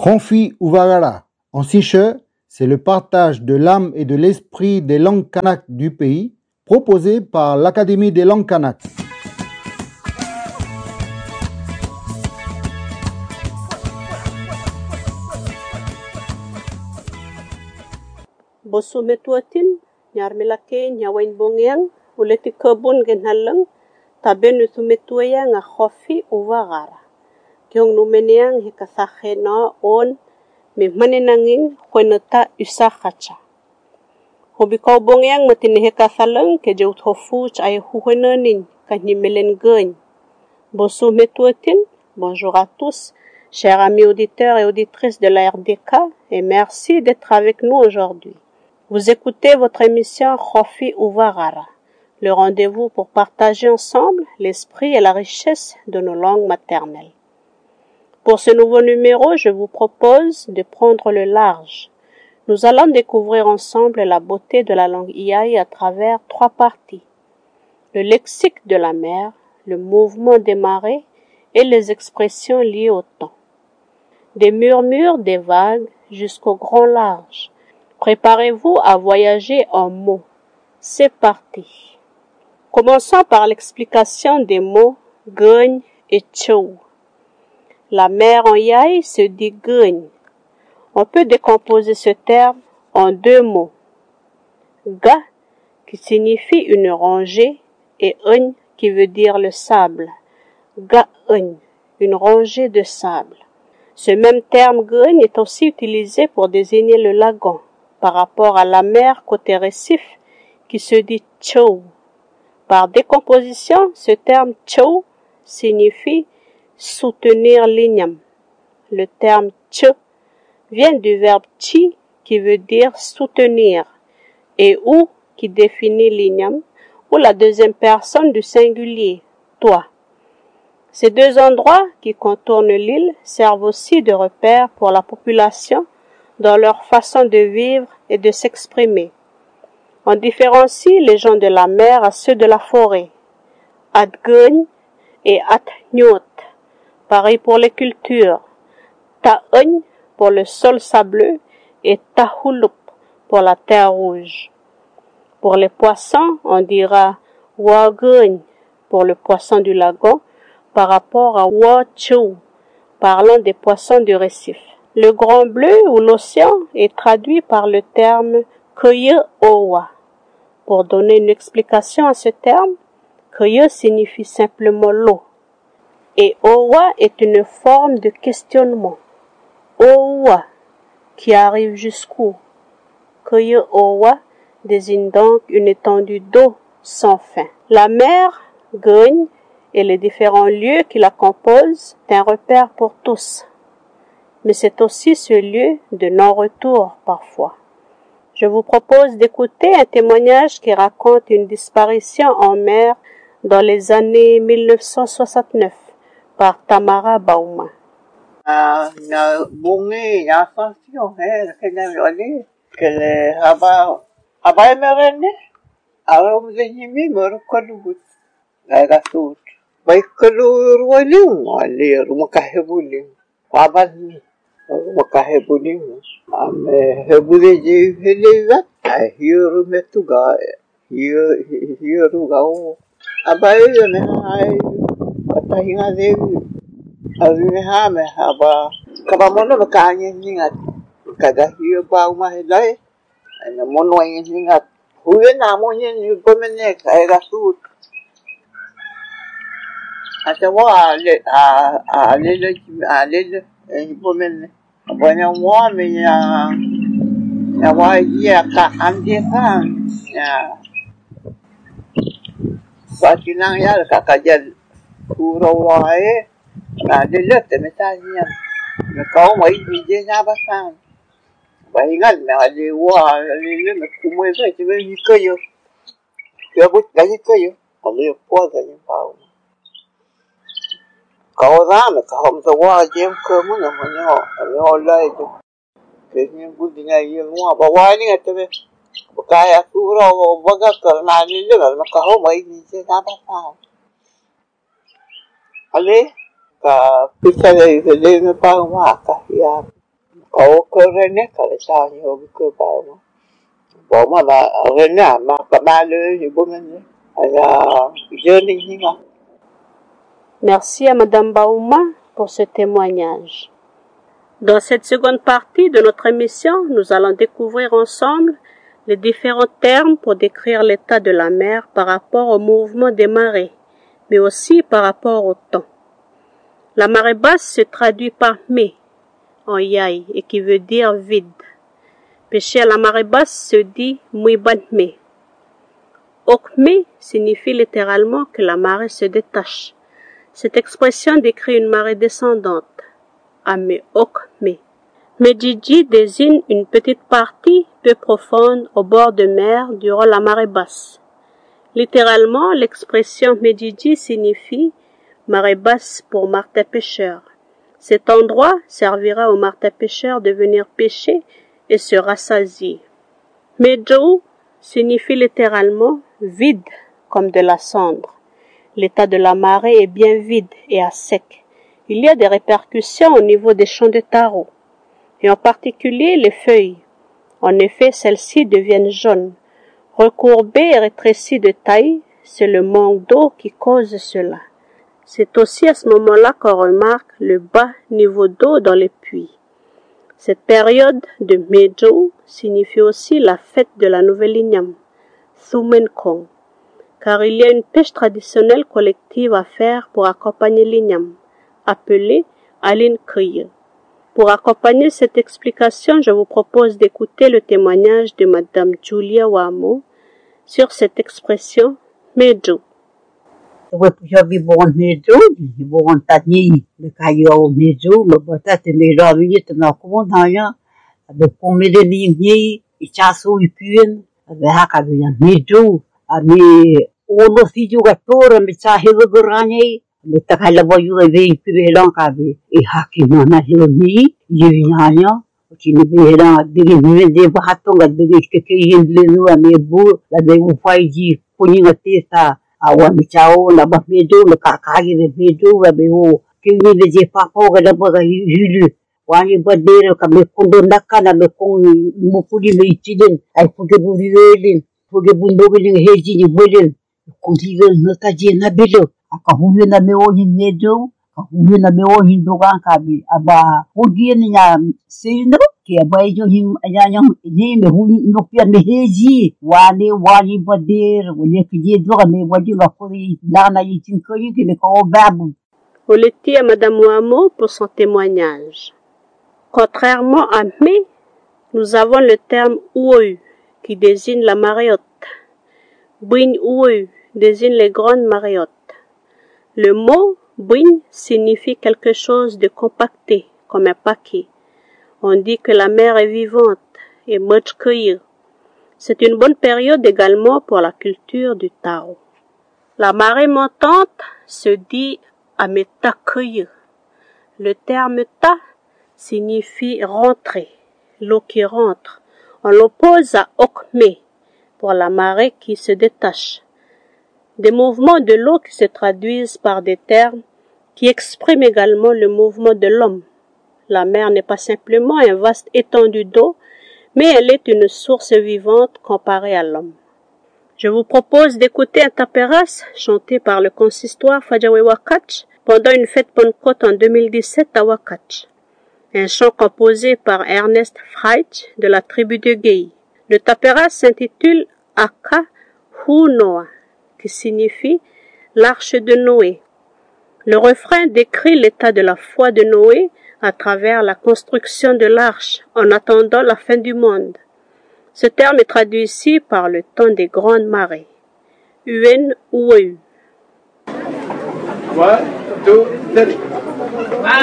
Khonfi Uvagara, en siche, c'est le partage de l'âme et de l'esprit des langues kanak du pays, proposé par l'Académie des langues kanak. Bosumetuatin, nyarmelake nyawain bongyang, uleti kebun genhalang, tabenu tumetuaya nga Khonfi Uvagara. Kyong numeniang hikasahe na on, manenangin kwenota usakacha. Hobikaw bongyang matinihikasalang ke jaut hofu ay huhenanin kanimelen gagne. Bosumetuatin, bonjour à tous, chers amis auditeurs et auditrices de la RDK, et merci d'être avec nous aujourd'hui. Vous écoutez votre émission Khonfi Uvagara, le rendez-vous pour partager ensemble l'esprit et la richesse de nos langues maternelles. Pour ce nouveau numéro, je vous propose de prendre le large. Nous allons découvrir ensemble la beauté de la langue Iai à travers 3 parties. Le lexique de la mer, le mouvement des marées et les expressions liées au temps. Des murmures des vagues jusqu'au grand large. Préparez-vous à voyager en mots. C'est parti. Commençons par l'explication des mots gagne et tchou. La mer en Iai se dit gagne. On peut décomposer ce terme en 2 mots. Ga, qui signifie une rangée, et un qui veut dire le sable. Ga-un, une rangée de sable. Ce même terme gagne est aussi utilisé pour désigner le lagon, par rapport à la mer côté récif, qui se dit tchou. Par décomposition, ce terme tchou signifie soutenir l'igname. Le terme tche vient du verbe chi qui veut dire soutenir et ou qui définit l'igname ou la deuxième personne du singulier, toi. Ces 2 endroits qui contournent l'île servent aussi de repère pour la population dans leur façon de vivre et de s'exprimer. On différencie les gens de la mer à ceux de la forêt. Adgun et Atnyot. Pareil pour les cultures. Ta'un pour le sol sableux et Tahulup pour la terre rouge. Pour les poissons, on dira Wagun pour le poisson du lagon par rapport à Wachou, parlant des poissons du récif. Le grand bleu ou l'océan est traduit par le terme Koye Owa. Pour donner une explication à ce terme, Koye signifie simplement l'eau. Et Owa est une forme de questionnement. Owa, qui arrive jusqu'où? Koye Owa désigne donc une étendue d'eau sans fin. La mer, gagne, et les différents lieux qui la composent est un repère pour tous. Mais c'est aussi ce lieu de non-retour parfois. Je vous propose d'écouter un témoignage qui raconte une disparition en mer dans les années 1969 par Tamara Bauma. Na bungi na fasio kena yoni kele haba merene arom zenyimi mor kodugut ga sut bai kolur waling ali rumakahebuling waban rumakahebuling ame hebule je heleva hiru metuga hiru gao abai ne hai patahinga devi Azune hame haba kaba mono makanya ningat kada hiyo ba umahilay ana mono yin ningat huyo na mo yin yu gomene kay rasut ata wa le gomene abanya wa me ya wa ya ka ande ka ya batinang ya ka kajal puro wae na lilit na tanya na kau mai bije na basan bai ngal na lewa lilit na kumwe sa chibe hikayo ya but ga hikayo ale po ga yin pau kau da na kau sa wa jem ko mo na mo no ale olai to ke ni but nga yin wa ba wa ni ngate ba kaya ku ro ba ga ka na lilit na kau mai bije na basan ale ka pisa de me pa wa ka ya Kau kerana kalau saya hobi ke bawah. Bawah mah kerana mah kemalu ibu mana. Ada jenis ni mah. Merci à Madame Baouma pour ce témoignage. Dans cette seconde partie de notre émission, nous allons découvrir ensemble les différents termes pour décrire l'état de la mer par rapport au mouvement des marées, mais aussi par rapport au temps. La marée basse se traduit par me en yai et qui veut dire vide. Pêcher à la marée basse se dit muibanme. Okme signifie littéralement que la marée se détache. Cette expression décrit une marée descendante. Ame okme. Medjiji désigne une petite partie peu profonde au bord de mer durant la marée basse. Littéralement, l'expression Medjiji signifie marée basse pour martin-pêcheur. Cet endroit servira aux martin-pêcheurs de venir pêcher et se rassasier. Medjou signifie littéralement vide comme de la cendre. L'état de la marée est bien vide et à sec. Il y a des répercussions au niveau des champs de taro, et en particulier les feuilles. En effet, celles-ci deviennent jaunes. Recourbées et rétrécies de taille, c'est le manque d'eau qui cause cela. C'est aussi à ce moment-là qu'on remarque le bas niveau d'eau dans les puits. Cette période de Mejo signifie aussi la fête de la nouvelle igname, Thumenkong, car il y a une pêche traditionnelle collective à faire pour accompagner l'igname, appelée Alin Kriye. Pour accompagner cette explication, je vous propose d'écouter le témoignage de Madame Julia Wamo sur cette expression Mejo. Wapujabi bon mejo, bon tani, le caillou mejo, le botate mejo, minute na commandanya, de pommer de lignes, et chasso et puen, de hakabian mejo, ami, ono fijo gatora, me chahelo goranye, me takala boyu de pibelan kabi, et hakino na hiloni, yinyanya, kini behera, digi de bahatonga, digi kekeyin lenu, ami bu, la de ufaiji, puninga testa, awan chao la ba mejo le kakagi le mejo la beo kini le je papo ga la ba hulu wani ba dere ka me kondo naka na me kong mupudi le itiden ai fuge buri lelin fuge bundo le heji ni bolen kundi le nota je na bilo aka hulu na me o hin mejo ka hulu na me o hin dogan ka bi aba fuge ni nya sino ke aba jo hin anya ni me hulu no pia me heji wani badir wani kije doga me wadi la kuri lana yitin ko yiki le ko babu. Oleti à Madame Wamo pour son témoignage. Contrairement à me, nous avons le terme oueu qui désigne la marée haute. Bouin oueu désigne les grandes marées hautes. Le mot bouin signifie quelque chose de compacté, comme un paquet. On dit que la mer est vivante et motchkuir. C'est une bonne période également pour la culture du taro. La marée montante se dit ametakuir. Le terme ta signifie rentrer, l'eau qui rentre. On l'oppose à okme pour la marée qui se détache. Des mouvements de l'eau qui se traduisent par des termes qui expriment également le mouvement de l'homme. La mer n'est pas simplement un vaste étendue d'eau, mais elle est une source vivante comparée à l'homme. Je vous propose d'écouter un taperas chanté par le consistoire Fajawe Wakach pendant une fête Pentecôte en 2017 à Wakach. Un chant composé par Ernest Freich de la tribu de Gei. Le taperas s'intitule Aka Hunoa, qui signifie l'arche de Noé. Le refrain décrit l'état de la foi de Noé à travers la construction de l'arche en attendant la fin du monde. Ce terme est traduit ici par le temps des grandes marées. Uen Ueu. 1, 2, 3.